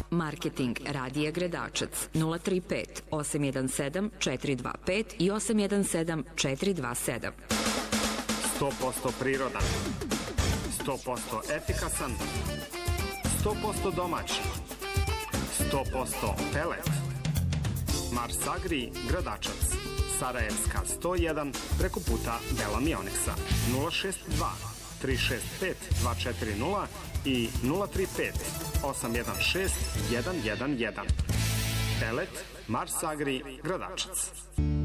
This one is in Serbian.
Marketing Radija Gredačac 035 817 425 i 817 427. 100% prirodan, 100% efikasan, 100% domaći, 100% pelet. Mars Agri Gradačac, Sarajevska 101, preko puta Bela Mioniksa, 062 365 240 i 035 816 111. Pelet Mars Agri Gradačac.